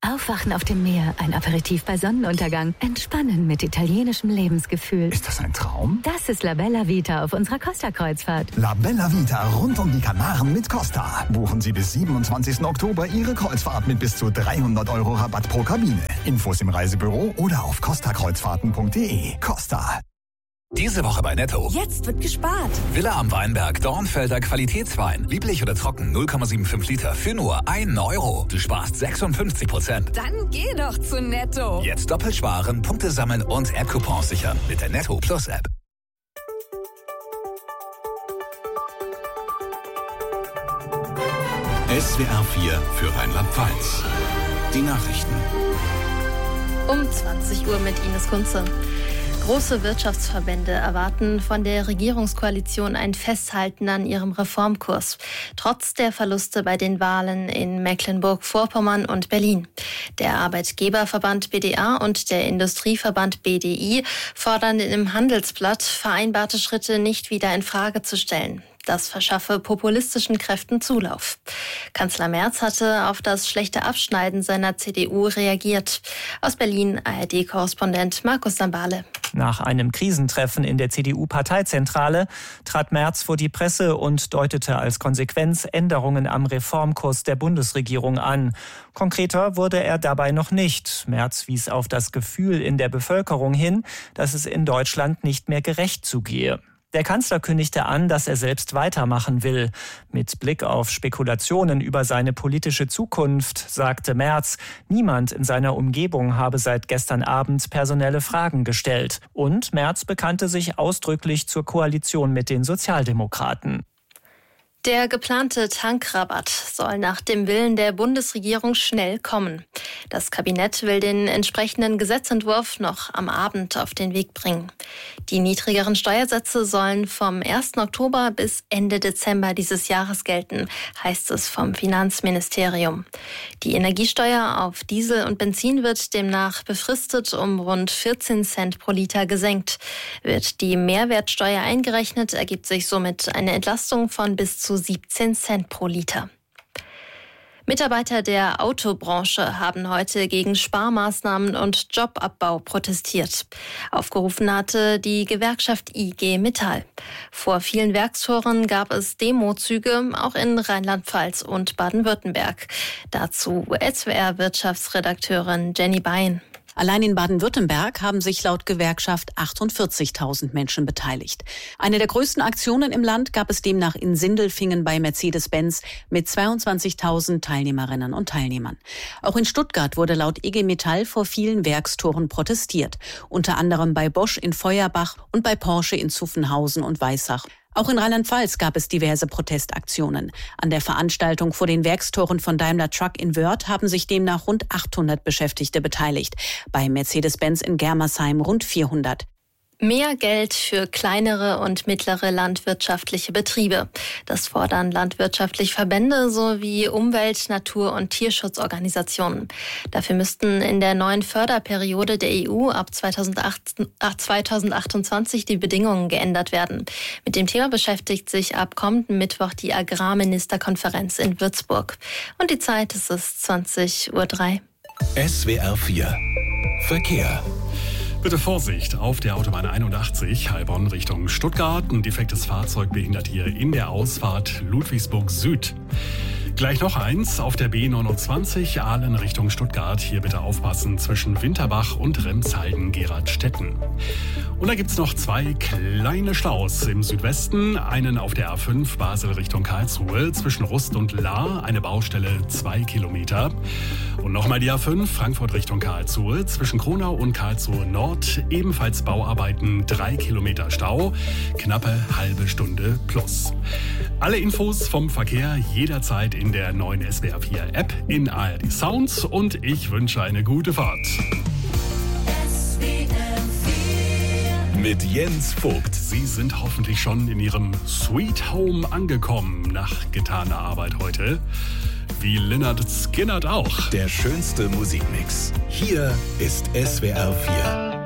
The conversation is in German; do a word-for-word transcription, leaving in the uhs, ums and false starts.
Aufwachen auf dem Meer, ein Aperitif bei Sonnenuntergang, entspannen mit italienischem Lebensgefühl. Ist das ein Traum? Das ist La Bella Vita auf unserer Costa-Kreuzfahrt. La Bella Vita rund um die Kanaren mit Costa. Buchen Sie bis siebenundzwanzigsten Oktober Ihre Kreuzfahrt mit bis zu dreihundert Euro Rabatt pro Kabine. Infos im Reisebüro oder auf costa kreuzfahrten punkt de. Costa. Diese Woche bei Netto. Jetzt wird gespart. Villa am Weinberg, Dornfelder Qualitätswein. Lieblich oder trocken, null Komma fünfundsiebzig Liter für nur einen Euro. Du sparst sechsundfünfzig Prozent. Dann geh doch zu Netto. Jetzt doppelt sparen, Punkte sammeln und App-Coupons sichern mit der Netto Plus App. S W R vier für Rheinland-Pfalz. Die Nachrichten. Um zwanzig Uhr mit Ines Kunze. Große Wirtschaftsverbände erwarten von der Regierungskoalition ein Festhalten an ihrem Reformkurs, trotz der Verluste bei den Wahlen in Mecklenburg-Vorpommern und Berlin. Der Arbeitgeberverband B D A und der Industrieverband B D I fordern im Handelsblatt, vereinbarte Schritte nicht wieder in Frage zu stellen. Das verschaffe populistischen Kräften Zulauf. Kanzler Merz hatte auf das schlechte Abschneiden seiner C D U reagiert. Aus Berlin A R D-Korrespondent Markus Sambale. Nach einem Krisentreffen in der C D U-Parteizentrale trat Merz vor die Presse und deutete als Konsequenz Änderungen am Reformkurs der Bundesregierung an. Konkreter wurde er dabei noch nicht. Merz wies auf das Gefühl in der Bevölkerung hin, dass es in Deutschland nicht mehr gerecht zugehe. Der Kanzler kündigte an, dass er selbst weitermachen will. Mit Blick auf Spekulationen über seine politische Zukunft sagte Merz, niemand in seiner Umgebung habe seit gestern Abend personelle Fragen gestellt. Und Merz bekannte sich ausdrücklich zur Koalition mit den Sozialdemokraten. Der geplante Tankrabatt soll nach dem Willen der Bundesregierung schnell kommen. Das Kabinett will den entsprechenden Gesetzentwurf noch am Abend auf den Weg bringen. Die niedrigeren Steuersätze sollen vom ersten Oktober bis Ende Dezember dieses Jahres gelten, heißt es vom Finanzministerium. Die Energiesteuer auf Diesel und Benzin wird demnach befristet um rund vierzehn Cent pro Liter gesenkt. Wird die Mehrwertsteuer eingerechnet, ergibt sich somit eine Entlastung von bis zu siebzehn Cent pro Liter. Mitarbeiter der Autobranche haben heute gegen Sparmaßnahmen und Jobabbau protestiert. Aufgerufen hatte die Gewerkschaft I G Metall. Vor vielen Werkstoren gab es Demozüge, auch in Rheinland-Pfalz und Baden-Württemberg. Dazu S W R-Wirtschaftsredakteurin Jenny Bein. Allein in Baden-Württemberg haben sich laut Gewerkschaft achtundvierzigtausend Menschen beteiligt. Eine der größten Aktionen im Land gab es demnach in Sindelfingen bei Mercedes-Benz mit zweiundzwanzigtausend Teilnehmerinnen und Teilnehmern. Auch in Stuttgart wurde laut I G Metall vor vielen Werkstoren protestiert. Unter anderem bei Bosch in Feuerbach und bei Porsche in Zuffenhausen und Weissach. Auch in Rheinland-Pfalz gab es diverse Protestaktionen. An der Veranstaltung vor den Werkstoren von Daimler Truck in Wörth haben sich demnach rund achthundert Beschäftigte beteiligt. Bei Mercedes-Benz in Germersheim rund vierhundert. Mehr Geld für kleinere und mittlere landwirtschaftliche Betriebe. Das fordern landwirtschaftliche Verbände sowie Umwelt-, Natur- und Tierschutzorganisationen. Dafür müssten in der neuen Förderperiode der E U ab zweitausendachtundzwanzig die Bedingungen geändert werden. Mit dem Thema beschäftigt sich ab kommenden Mittwoch die Agrarministerkonferenz in Würzburg. Und die Zeit ist es zwanzig Uhr drei. S W R vier Verkehr. Bitte Vorsicht auf der Autobahn einundachtzig, Heilbronn Richtung Stuttgart. Ein defektes Fahrzeug behindert hier in der Ausfahrt Ludwigsburg Süd. Gleich noch eins auf der B neunundzwanzig, Aalen Richtung Stuttgart. Hier bitte aufpassen zwischen Winterbach und Remshalden-Geradstetten. Und da gibt's noch zwei kleine Staus im Südwesten. Einen auf der A fünf Basel Richtung Karlsruhe zwischen Rust und Lahr, eine Baustelle zwei Kilometer. Und nochmal die A fünf Frankfurt Richtung Karlsruhe zwischen Kronau und Karlsruhe Nord, ebenfalls Bauarbeiten, drei Kilometer Stau, knappe halbe Stunde plus. Alle Infos vom Verkehr jederzeit in der neuen S W R vier App in A R D Sounds und ich wünsche eine gute Fahrt. Mit Jens Vogt. Sie sind hoffentlich schon in Ihrem Sweet Home angekommen nach getaner Arbeit heute. Wie Lynyrd Skynyrd auch. Der schönste Musikmix. Hier ist S W R vier.